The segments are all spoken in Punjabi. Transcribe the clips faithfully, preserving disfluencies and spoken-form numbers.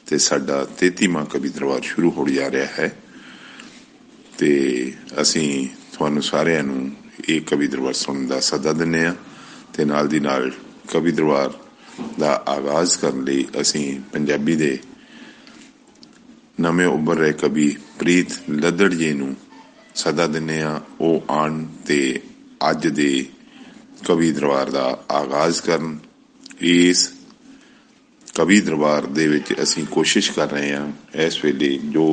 ਤੇ ਸਾਡਾ ਤੇਤੀਵਾਂ ਕਵੀ ਦਰਬਾਰ ਸ਼ੁਰੂ ਹੋ ਜਾ ਰਿਹਾ ਹੈ। ਤੇ ਅਸੀਂ ਤੁਹਾਨੂੰ ਸਾਰਿਆਂ ਨੂੰ ਇਹ ਕਵੀ ਦਰਬਾਰ ਸੁਣਨ ਦਾ ਸੱਦਾ ਦਿੰਦੇ ਹਾਂ ਤੇ ਨਾਲ ਦੀ ਨਾਲ ਕਵੀ ਦਰਬਾਰ ਦਾ ਆਗਾਜ਼ ਕਰਨ ਲਈ ਅਸੀਂ ਪੰਜਾਬੀ ਦੇ ਨਵੇਂ ਉੱਭਰ ਰਹੇ ਕਵੀ ਪ੍ਰੀਤ ਲੱਦੜ ਜੀ ਨੂੰ ਸੱਦਾ ਦਿੰਦੇ ਹਾਂ। ਉਹ ਆਉਣ ਤੇ ਅੱਜ ਦੇ ਕਵੀ ਦਰਬਾਰ ਦਾ ਆਗਾਜ਼ ਕਰਨ। ਇਸ ਕਵੀ ਦਰਬਾਰ ਦੇ ਵਿੱਚ ਅਸੀਂ ਕੋਸ਼ਿਸ਼ ਕਰ ਰਹੇ ਹਾਂ ਇਸ ਵੇਲੇ ਜੋ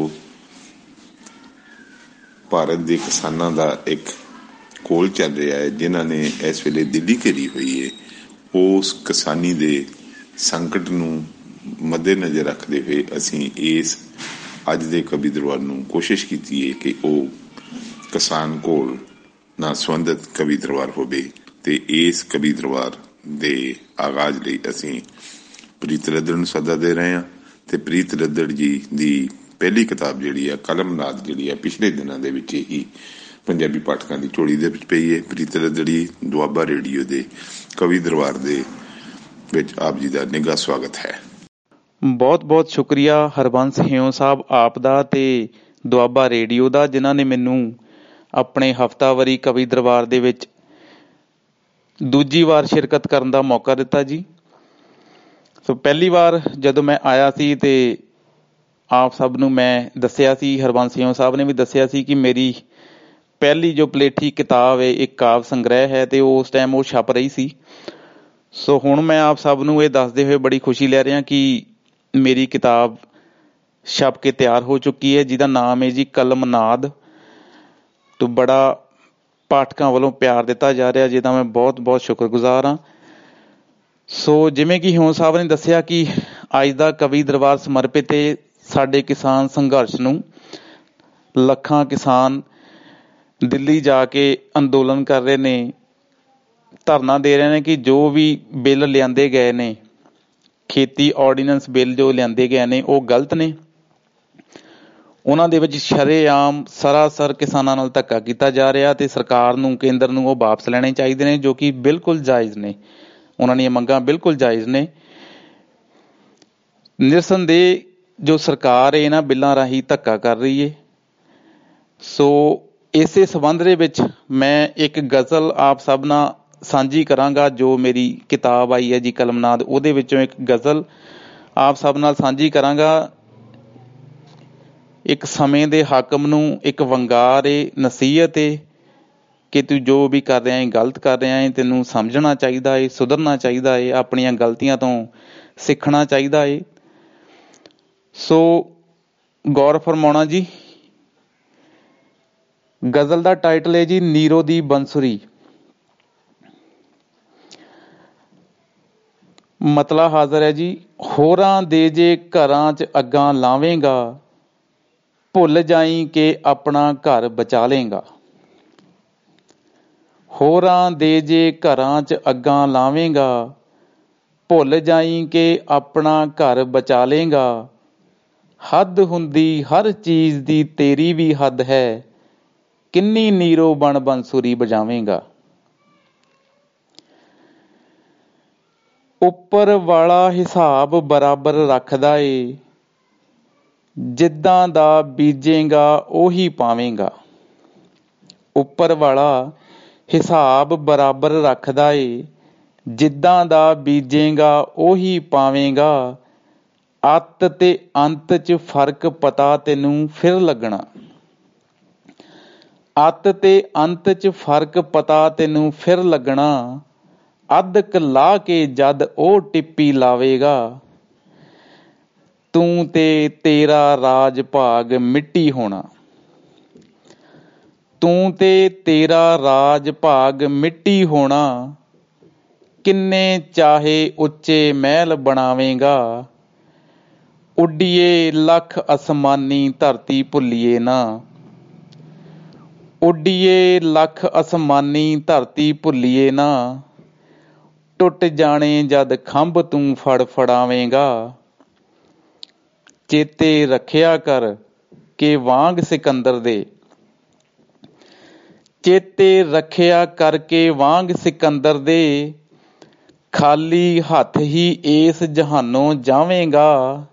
ਭਾਰਤ ਦੇ ਕਿਸਾਨਾਂ ਦਾ ਇੱਕ ਕੋਲ ਚੱਲ ਰਿਹਾ ਹੈ, ਜਿਨ੍ਹਾਂ ਨੇ ਇਸ ਵੇਲੇ ਦਿੱਲੀ ਘੇਰੀ ਹੋਈ ਹੈ, ਉਸ ਕਿਸਾਨੀ ਦੇ ਸੰਕਟ ਨੂੰ ਮੱਦੇਨਜ਼ਰ ਰੱਖਦੇ ਹੋਏ ਅਸੀਂ ਇਸ ਅੱਜ ਦੇ ਕਵੀ ਦਰਬਾਰ ਨੂੰ ਕੋਸ਼ਿਸ਼ ਕੀਤੀ ਹੈ ਕਿ ਉਹ ਕਿਸਾਨ ਕੋਲ ਨਾਲ ਸੰਬੰਧਿਤ ਕਵੀ ਦਰਬਾਰ ਹੋਵੇ। ਤੇ ਇਸ ਕਵੀ ਦਰਬਾਰ ਦੇ ਆਗਾਜ਼ ਲਈ ਅਸੀਂ ਪ੍ਰੀਤ ਲੱਦੜ ਨੂੰ ਸੱਦਾ ਦੇ ਰਹੇ ਹਾਂ। ਤੇ ਪ੍ਰੀਤ ਲੱਦੜ ਜੀ ਦੀ ਪਹਿਲੀ ਕਿਤਾਬ ਜਿਹੜੀ ਆ ਕਲਮਨਾਦ ਜਿਹੜੀ ਆ ਪਿਛਲੇ ਦਿਨਾਂ ਦੇ ਵਿੱਚ ਹੀ ਪੰਜਾਬੀ ਪਾਠਕਾਂ ਦੀ ਝੋਲੀ ਦੇ ਵਿੱਚ ਪਈ ਹੈ। ਪ੍ਰੀਤ ਲੱਦੜ ਜੀ ਦੁਆਬਾ ਰੇਡੀਓ ਦੇ ਕਵੀ ਦਰਬਾਰ ਦੇ ਵਿੱਚ ਆਪ ਜੀ ਦਾ ਨਿੱਘਾ ਸਵਾਗਤ ਹੈ। ਬਹੁਤ ਬਹੁਤ ਸ਼ੁਕਰੀਆ ਹਰਬੰਸ ਹਿਉ ਸਾਹਿਬ ਆਪ ਦਾ ਤੇ ਦੁਆਬਾ ਰੇਡੀਓ ਦਾ, ਜਿਨ੍ਹਾਂ ਨੇ ਮੈਨੂੰ ਆਪਣੇ ਹਫ਼ਤਾਵਾਰੀ ਕਵੀ ਦਰਬਾਰ ਦੇ ਵਿੱਚ ਦੂਜੀ ਵਾਰ ਸ਼ਿਰਕਤ ਕਰਨ ਦਾ ਮੌਕਾ ਦਿੱਤਾ ਜੀ। ਸੋ ਪਹਿਲੀ ਵਾਰ ਜਦੋਂ ਮੈਂ ਆਇਆ ਸੀ ਤੇ ਆਪ ਸਭ ਨੂੰ ਮੈਂ ਦੱਸਿਆ ਸੀ, ਹਰਬੰਸ ਹਿਉ ਸਾਹਿਬ ਨੇ ਵੀ ਦੱਸਿਆ ਸੀ ਕਿ ਮੇਰੀ ਪਹਿਲੀ ਜੋ ਪਲੇਠੀ ਕਿਤਾਬ ਹੈ ਇੱਕ ਕਾਵ ਸੰਗ੍ਰਹਿ ਹੈ ਤੇ ਉਸ ਟਾਈਮ ਉਹ ਛਪ ਰਹੀ ਸੀ। ਸੋ ਹੁਣ ਮੈਂ ਆਪ ਸਭ ਨੂੰ ਇਹ ਦੱਸਦੇ ਹੋਏ ਬੜੀ ਖੁਸ਼ੀ ਲੈ ਰਿਹਾ ਕਿ ਮੇਰੀ ਕਿਤਾਬ ਛਪ ਕੇ ਤਿਆਰ ਹੋ ਚੁੱਕੀ ਹੈ, ਜਿਹਦਾ ਨਾਮ ਹੈ ਜੀ ਕਲਮਨਾਦ। ਤੋਂ ਬੜਾ ਪਾਠਕਾਂ ਵੱਲੋਂ ਪਿਆਰ ਦਿੱਤਾ ਜਾ ਰਿਹਾ, ਜਿਹਦਾ ਮੈਂ ਬਹੁਤ ਬਹੁਤ ਸ਼ੁਕਰਗੁਜ਼ਾਰ ਹਾਂ। ਸੋ ਜਿਵੇਂ ਕਿ ਹਿਉ ਸਾਹਿਬ ਨੇ ਦੱਸਿਆ ਕਿ ਅੱਜ ਦਾ ਕਵੀ ਦਰਬਾਰ ਸਮਰਪਿਤ ਹੈ ਸਾਡੇ ਕਿਸਾਨ ਸੰਘਰਸ਼ ਨੂੰ। ਲੱਖਾਂ ਕਿਸਾਨ ਦਿੱਲੀ ਜਾ ਕੇ ਅੰਦੋਲਨ ਕਰ ਰਹੇ ਨੇ, ਧਰਨਾ ਦੇ ਰਹੇ ਨੇ ਕਿ ਜੋ ਵੀ ਬਿੱਲ ਲਿਆਂਦੇ ਗਏ ਨੇ, ਖੇਤੀ ਆਰਡੀਨੈਂਸ ਬਿੱਲ ਜੋ ਲਿਆਂਦੇ ਗਏ ਨੇ ਉਹ ਗਲਤ ਨੇ। ਉਹਨਾਂ ਦੇ ਵਿੱਚ ਸ਼ਰੇਆਮ ਸਰਾਸਰ ਕਿਸਾਨਾਂ ਨਾਲ ਧੱਕਾ ਕੀਤਾ ਜਾ ਰਿਹਾ ਤੇ ਸਰਕਾਰ ਨੂੰ, ਕੇਂਦਰ ਨੂੰ ਉਹ ਵਾਪਸ ਲੈਣੇ ਚਾਹੀਦੇ ਨੇ, ਜੋ ਕਿ ਬਿਲਕੁਲ ਜਾਇਜ਼ ਨੇ। ਉਹਨਾਂ ਦੀਆਂ ਮੰਗਾਂ ਬਿਲਕੁਲ ਜਾਇਜ਼ ਨੇ। ਨਿਰਸੰਦੇਹ ਜੋ ਸਰਕਾਰ ਹੈ ਇਹਨਾਂ ਬਿੱਲਾਂ ਰਾਹੀਂ ਧੱਕਾ ਕਰ ਰਹੀ ਹੈ। ਸੋ ਇਸੇ ਸੰਬੰਧ ਦੇ ਵਿੱਚ ਮੈਂ ਇੱਕ ਗਜ਼ਲ ਆਪ ਸਭ ਨਾਲ ਸਾਂਝੀ ਕਰਾਂਗਾ। ਜੋ ਮੇਰੀ ਕਿਤਾਬ ਆਈ ਹੈ ਜੀ ਕਲਮਨਾਦ, ਉਹਦੇ ਵਿੱਚੋਂ ਇੱਕ ਗਜ਼ਲ ਆਪ ਸਭ ਨਾਲ ਸਾਂਝੀ ਕਰਾਂਗਾ। ਇੱਕ ਸਮੇਂ ਦੇ ਹਾਕਮ ਨੂੰ ਇੱਕ ਵੰਗਾਰ ਏ, ਨਸੀਹਤ ਏ ਕਿ ਤੂੰ ਜੋ ਵੀ ਕਰ ਰਿਹਾ ਹੈ ਗਲਤ ਕਰ ਰਿਹਾ ਹੈ, ਤੈਨੂੰ ਸਮਝਣਾ ਚਾਹੀਦਾ ਏ, ਸੁਧਰਨਾ ਚਾਹੀਦਾ ਏ, ਆਪਣੀਆਂ ਗਲਤੀਆਂ ਤੋਂ ਸਿੱਖਣਾ ਚਾਹੀਦਾ ਏ। ਸੋ ਗੌਰ ਫਰਮਾਉਣਾ ਜੀ। ਗਜ਼ਲ ਦਾ ਟਾਈਟਲ ਹੈ ਜੀ ਨੀਰੋ ਦੀ ਬੰਸੁਰੀ। ਮਤਲਾ ਹਾਜ਼ਰ ਹੈ ਜੀ। ਹੋਰਾਂ ਦੇ ਜੇ ਘਰਾਂ 'ਚ ਅੱਗਾਂ ਲਾਵੇਂਗਾ, ਭੁੱਲ ਜਾਈਂ ਕਿ ਆਪਣਾ ਘਰ ਬਚਾ ਲੇਂਗਾ। ਹੋਰਾਂ ਦੇ ਜੇ ਘਰਾਂ 'ਚ ਅੱਗਾਂ ਲਾਵੇਂਗਾ, ਭੁੱਲ ਜਾਈਂ ਕਿ ਆਪਣਾ ਘਰ ਬਚਾ ਲੇਂਗਾ। ਹੱਦ ਹੁੰਦੀ ਹਰ ਚੀਜ਼ ਦੀ ਤੇਰੀ ਵੀ ਹੱਦ ਹੈ, ਕਿੰਨੀ ਨੀਰੋ ਬਣ ਬੰਸੁਰੀ ਵਜਾਵੇਂਗਾ। ਉੱਪਰ ਵਾਲਾ ਹਿਸਾਬ ਬਰਾਬਰ ਰੱਖਦਾ ਏ, ਜਿੱਦਾਂ ਦਾ ਬੀਜੇਗਾ ਉਹੀ ਪਾਵੇਂਗਾ। ਉੱਪਰ ਵਾਲਾ ਹਿਸਾਬ ਬਰਾਬਰ ਰੱਖਦਾ ਏ, ਜਿੱਦਾਂ ਦਾ ਬੀਜੇਗਾ ਉਹੀ ਪਾਵੇਂਗਾ। ਅੱਤ ਤੇ ਅੰਤ 'ਚ ਫਰਕ ਪਤਾ ਤੈਨੂੰ ਫਿਰ ਲੱਗਣਾ। ਅੱਤ ਤੇ ਅੰਤ 'ਚ ਫਰਕ ਪਤਾ ਤੈਨੂੰ ਫਿਰ ਲੱਗਣਾ। ਅੱਧਕ ਲਾ ਕੇ ਜਦ ਉਹ ਟਿੱਪੀ ਲਾਵੇਗਾ, ਤੂੰ ਤੇ ਤੇਰਾ ਰਾਜ ਭਾਗ ਮਿੱਟੀ ਹੋਣਾ। ਤੂੰ ਤੇ ਤੇਰਾ ਰਾਜ ਭਾਗ ਮਿੱਟੀ ਹੋਣਾ। ਕਿੰਨੇ ਚਾਹੇ ਉੱਚੇ ਮਹਿਲ ਬਣਾਵੇਂਗਾ, ਉੱਡੀਏ ਲੱਖ ਅਸਮਾਨੀ ਧਰਤੀ ਭੁੱਲੀਏ ਨਾ। ਉੱਡੀਏ ਲੱਖ ਅਸਮਾਨੀ ਧਰਤੀ ਭੁੱਲੀਏ ਨਾ। ਟੁੱਟ ਜਾਣੇ ਜਦ ਖੰਭ ਤੂੰ ਫੜ ਫੜਾਵੇਂਗਾ। ਚੇਤੇ ਰੱਖਿਆ ਕਰ ਕਿ ਵਾਂਗ ਸਿਕੰਦਰ ਦੇ, ਚੇਤੇ ਰੱਖਿਆ ਕਰਕੇ ਵਾਂਗ ਸਿਕੰਦਰ ਦੇ। ਖਾਲੀ ਹੱਥ ਹੀ ਇਸ ਜਹਾਨੋਂ ਜਾਵੇਂਗਾ,